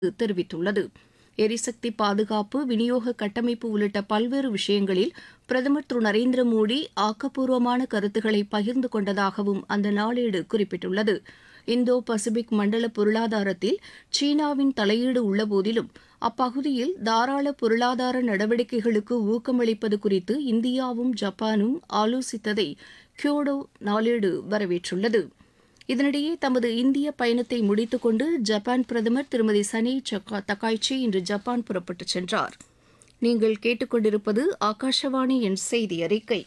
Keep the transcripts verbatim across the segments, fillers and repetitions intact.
தெரிவித்துள்ளது. எரிசக்தி பாதுகாப்பு, விநியோக கட்டமைப்பு உள்ளிட்ட பல்வேறு விஷயங்களில் பிரதமர் திரு நரேந்திர மோடி ஆக்கப்பூர்வமான கருத்துக்களை பகிர்ந்து கொண்டதாகவும் அந்த நாளேடு குறிப்பிட்டுள்ளது. இந்தோ பசிபிக் மண்டல பொருளாதாரத்தில் சீனாவின் தலையீடு உள்ளபோதிலும் அப்பகுதியில் தாராள பொருளாதார நடவடிக்கைகளுக்கு ஊக்கமளிப்பது குறித்து இந்தியாவும் ஜப்பானும் ஆலோசித்ததை கியோடோ நாளேடு வரவேற்றுள்ளது. இதனிடையே தமது இந்திய பயணத்தை முடித்துக் கொண்டு ஜப்பான் பிரதமர் திருமதி சனே தக்காய்ச்சி இன்று ஜப்பான் புறப்பட்டுச் சென்றார். நீங்கள் கேட்டுக்கொண்டிருப்பது ஆகாஷவாணியின் செய்தி அறிக்கை.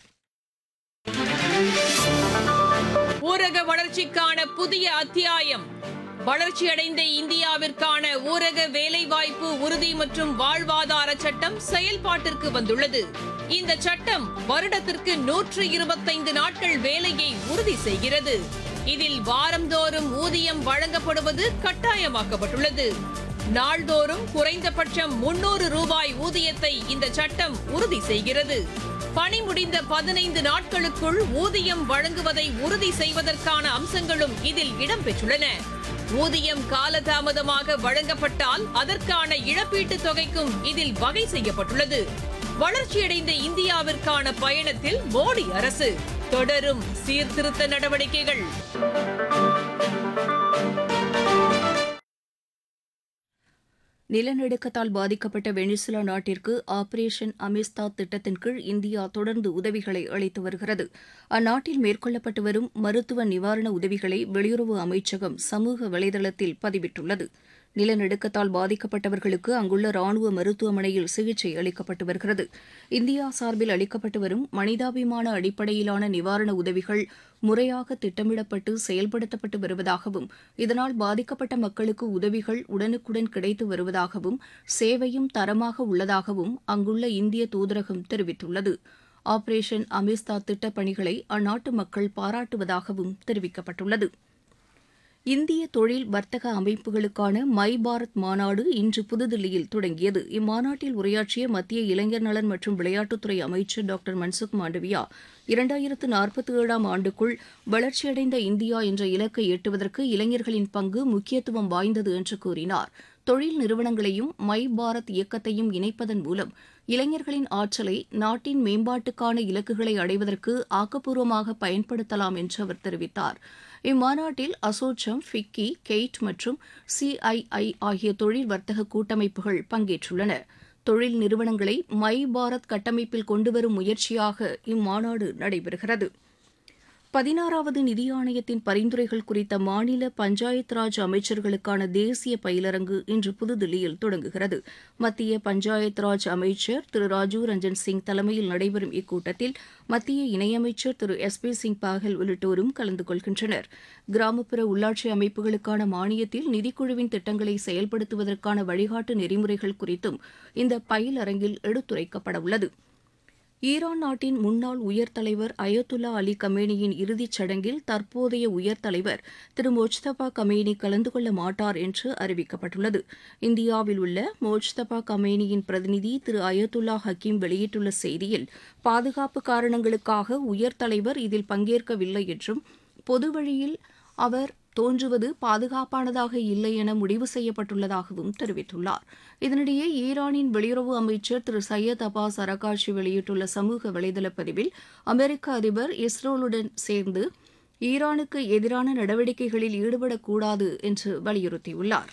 ஊரக வளர்ச்சிக்கான புதிய அத்தியாயம். வளர்ச்சியடைந்த இந்தியாவிற்கான ஊரக வேலைவாய்ப்பு உறுதி மற்றும் வாழ்வாதார சட்டம் செயல்பாட்டிற்கு வந்துள்ளது. இந்த சட்டம் வருடத்திற்கு நூற்று இருபத்தைந்து நாட்கள் வேலையை உறுதி செய்கிறது. இதில் வாரந்தோறும் ஊதியம் வழங்கப்படுவது கட்டாயமாக்கப்பட்டுள்ளது. நாள்தோறும் குறைந்தபட்சம் முன்னூறு ரூபாய் ஊதியத்தை இந்த சட்டம் உறுதி செய்கிறது. பணி முடிந்த பதினைந்து நாட்களுக்குள் ஊதியம் வழங்குவதை உறுதி செய்வதற்கான அம்சங்களும் இதில் இடம்பெற்றுள்ளன. ஊதியம் காலதாமதமாக வழங்கப்பட்டால் அதற்கான இழப்பீட்டுத் தொகைக்கும் இதில் வகை செய்யப்பட்டுள்ளது. வளர்ச்சியடைந்த இந்தியாவிற்கான பயணத்தில் மோடி அரசு தொடரும் சீர்திருத்த நடவடிக்கைகள். நிலநடுக்கத்தால் பாதிக்கப்பட்ட வெனிசுலா நாட்டிற்கு ஆபரேஷன் அமிஸ்தாத் திட்டத்தின் கீழ் இந்தியா தொடர்ந்து உதவிகளை அளித்து வருகிறது. அந்நாட்டில் மேற்கொள்ளப்பட்டு வரும் மருத்துவ நிவாரண உதவிகளை வெளியுறவு அமைச்சகம் சமூக வலைதளத்தில் பதிவிட்டுள்ளது. நிலநடுக்கத்தால் பாதிக்கப்பட்டவர்களுக்கு அங்குள்ள ராணுவ மருத்துவமனையில் சிகிச்சை அளிக்கப்பட்டு வருகிறது. இந்தியா சார்பில் அளிக்கப்பட்டு வரும் மனிதாபிமான அடிப்படையிலான நிவாரண உதவிகள் முறையாக திட்டமிடப்பட்டு செயல்படுத்தப்பட்டு வருவதாகவும் இதனால் பாதிக்கப்பட்ட மக்களுக்கு உதவிகள் உடனுக்குடன் கிடைத்து வருவதாகவும் சேவையும் தரமாக உள்ளதாகவும் அங்குள்ள இந்திய தூதரகம் தெரிவித்துள்ளது. ஆபரேஷன் அமிஸ்தாத் திட்டப் பணிகளை அந்நாட்டு மக்கள் பாராட்டுவதாகவும் தெரிவிக்கப்பட்டுள்ளது. இந்திய தொழில் வர்த்தக அமைப்புகளுக்கான மை பாரத் மாநாடு இன்று புதுதில்லியில் தொடங்கியது. இம்மாநாட்டில் உரையாற்றிய மத்திய இளைஞர் நலன் மற்றும் விளையாட்டுத்துறை அமைச்சர் டாக்டர் மன்சுக் மாண்டவியா இரண்டாயிரத்து நாற்பத்தி ஏழாம் ஆண்டுக்குள் வளர்ச்சியடைந்த இந்தியா என்ற இலக்கை எட்டுவதற்கு இளைஞர்களின் பங்கு முக்கியத்துவம் வாய்ந்தது என்று கூறினார். தொழில் நிறுவனங்களையும் மை பாரத் இயக்கத்தையும் இணைப்பதன் மூலம் இளைஞர்களின் ஆற்றலை நாட்டின் மேம்பாட்டுக்கான இலக்குகளை அடைவதற்கு ஆக்கப்பூர்வமாக பயன்படுத்தலாம் என்று அவர் தெரிவித்தார். இம்மாநாட்டில் அசோச்சம், ஃபிக்கி, கெய்ட் மற்றும் சிஐஐ ஆகிய தொழில் வர்த்தக கூட்டமைப்புகள் பங்கேற்றுள்ளன. தொழில் நிறுவனங்களை மை பாரத் கட்டமைப்பில் கொண்டுவரும் முயற்சியாக இம்மாநாடு நடைபெறுகிறது. பதினாறாவது நிதி ஆணையத்தின் பரிந்துரைகள் குறித்த மாநில பஞ்சாயத் ராஜ் அமைச்சர்களுக்கான தேசிய பயிலரங்கு இன்று புதுதில்லியில் தொடங்குகிறது. மத்திய பஞ்சாயத் ராஜ் அமைச்சர் திரு ராஜீவ் ரஞ்சன் சிங் தலைமையில் நடைபெறும் இக்கூட்டத்தில் மத்திய இணையமைச்சர் திரு எஸ் பி சிங் பாகல் உள்ளிட்டோரும் கலந்து கொள்கின்றனர். கிராமப்புற உள்ளாட்சி அமைப்புகளுக்கான மானியத்தில் நிதிக்குழுவின் திட்டங்களை செயல்படுத்துவதற்கான வழிகாட்டு நெறிமுறைகள் குறித்தும் இந்த பயிலரங்கில் எடுத்துரைக்கப்பட உள்ளது. ஈரான் நாட்டின் முன்னாள் உயர் தலைவர் அயத்துல்லா அலி கமேனியின் இறுதிச் சடங்கில் தற்போதைய உயர் தலைவர் திரு மோஜ்தபா கமேனி கலந்து கொள்ள மாட்டார் என்று அறிவிக்கப்பட்டுள்ளது. இந்தியாவில் உள்ள மோஜ்தபா கமேனியின் பிரதிநிதி திரு அயத்துல்லா ஹக்கீம் வெளியிட்டுள்ள செய்தியில், பாதுகாப்பு காரணங்களுக்காக உயர் தலைவர் இதில் பங்கேற்கவில்லை என்றும் பொது வழியில் அவர் தோன்றுவது பாதுகாப்பானதாக இல்லை என முடிவு செய்யப்பட்டுள்ளதாகவும் தெரிவித்துள்ளார். இதனிடையே ஈரானின் வெளியுறவு அமைச்சர் திரு சையத் அப்பாஸ் அரகாஷி வெளியிட்டுள்ள சமூக வலைதள பதிவில் அமெரிக்க அதிபர் இஸ்ரேலுடன் சேர்ந்து ஈரானுக்கு எதிரான நடவடிக்கைகளில் ஈடுபடக்கூடாது என்று வலியுறுத்தியுள்ளார்.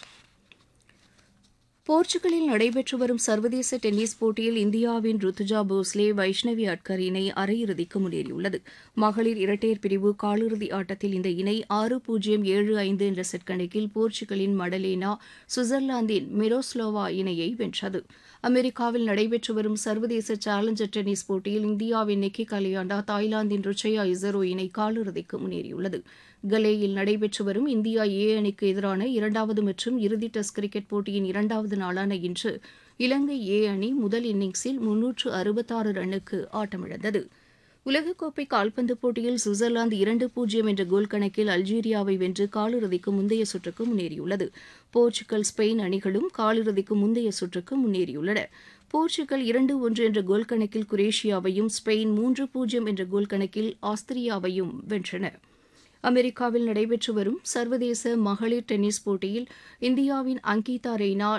போர்ச்சுகலில் நடைபெற்று வரும் சர்வதேச டென்னிஸ் போட்டியில் இந்தியாவின் ருத்துஜா போஸ்லே, வைஷ்ணவி அட்கர் இணை அரையிறுதிக்கு முன்னேறியுள்ளது. மகளிர் இரட்டையர் பிரிவு காலிறுதி ஆட்டத்தில் இந்த இணை ஆறு பூஜ்ஜியம் ஏழு ஐந்து என்ற செட் கணக்கில் போர்ச்சுகலின் மடலேனா சுவிட்சர்லாந்தின் மிரோஸ்லோவா இணையை வென்றது. அமெரிக்காவில் நடைபெற்று வரும் சர்வதேச சேலஞ்சர் டென்னிஸ் போட்டியில் இந்தியாவின் நிக்கி கலியாண்டா தாய்லாந்தின் ருச்சயா இசரோ இணை காலிறுதிக்கு முன்னேறியுள்ளது. கலேயில் நடைபெற்று வரும் இந்தியா ஏ அணிக்கு எதிரான இரண்டாவது மற்றும் இறுதி டெஸ்ட் கிரிக்கெட் போட்டியின் இரண்டாவது நாளான இன்று இலங்கை ஏ அணி முதல் இன்னிங்ஸில் முன்னூற்று அறுபத்தாறு ரன்னுக்கு ஆட்டமிழந்தது. உலகக்கோப்பை கால்பந்து போட்டியில் சுவிட்சர்லாந்து இரண்டு பூஜ்ஜியம் என்ற கோல் கணக்கில் அல்ஜீரியாவை வென்று காலிறுதிக்கு முந்தைய சுற்றுக்கு முன்னேறியுள்ளது. போர்ச்சுகல், ஸ்பெயின் அணிகளும் காலிறுதிக்கு முந்தைய சுற்றுக்கு முன்னேறியுள்ளன. போர்ச்சுகல் இரண்டு ஒன்று என்ற கோல் கணக்கில் குரேஷியாவையும், ஸ்பெயின் மூன்று பூஜ்ஜியம் என்ற கோல் கணக்கில் ஆஸ்திரியாவையும் வென்றன. அமெரிக்காவில் நடைபெற்று வரும் சர்வதேச மகளிர் டென்னிஸ் போட்டியில் இந்தியாவின் அங்கிதா ரெய்னா